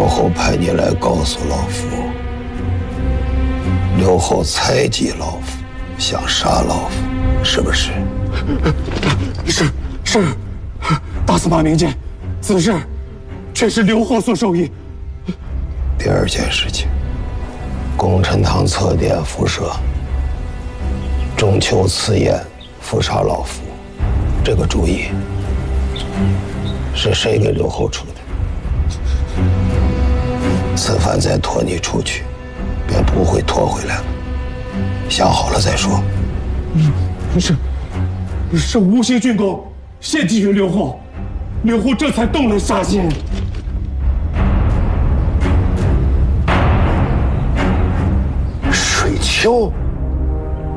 刘后派你来告诉老夫，刘后猜忌老夫，想杀老夫，是不是？ 是，大司马明鉴，此事确是刘后所授意。 第二件事情，功臣堂策典辐射，中秋赐宴伏杀老夫，这个主意是谁给刘后出的？此番再拖你出去，便不会拖回来了。想好了再说。 是吴兴郡公献计于刘后，刘后这才动了杀心。 水丘。